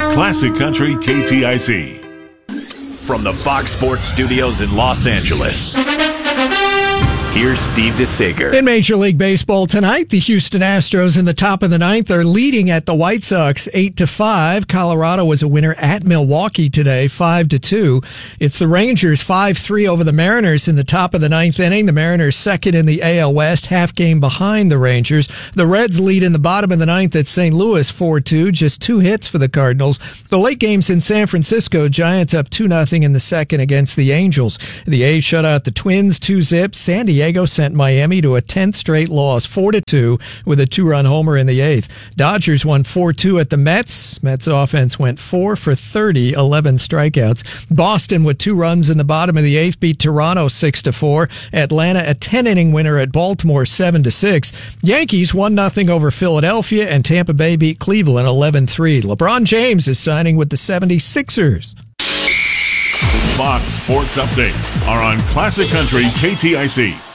Classic Country KTIC. From the Fox Sports Studios in Los Angeles, here's Steve DeSager. In Major League Baseball tonight, the Houston Astros in the top of the ninth are leading at the White Sox 8-5. Colorado was a winner at Milwaukee today, 5-2. It's the Rangers 5-3 over the Mariners in the top of the ninth inning. The Mariners second in the AL West, half game behind the Rangers. The Reds lead in the bottom of the ninth at St. Louis 4-2, just 2 hits for the Cardinals. The late games in San Francisco, Giants up 2-0 in the second against the Angels. The A's shut out the Twins 2-0. San Diego sent Miami to a 10th straight loss, 4-2, with a 2-run homer in the 8th. Dodgers won 4-2 at the Mets. Mets offense went 4 for 30, 11 strikeouts. Boston, with 2 runs in the bottom of the 8th, beat Toronto 6-4. Atlanta, a 10-inning winner at Baltimore 7-6. Yankees 1-0 over Philadelphia, and Tampa Bay beat Cleveland 11-3. LeBron James is signing with the 76ers. Fox Sports Updates are on Classic Country KTIC.